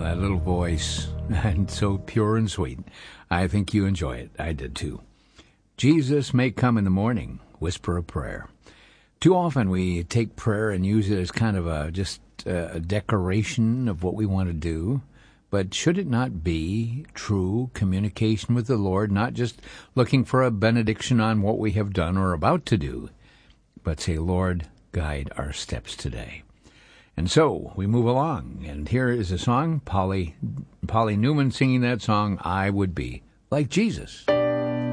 that little voice, and so pure and sweet. I think you enjoy it. I did too. Jesus may come in the morning, whisper a prayer. Too often we take prayer and use it as kind of a decoration of what we want to do. But should it not be true communication with the Lord, not just looking for a benediction on what we have done or about to do, but say, Lord, guide our steps today. And so we move along, and here is a song, Polly Newman singing that song, I Would Be Like Jesus.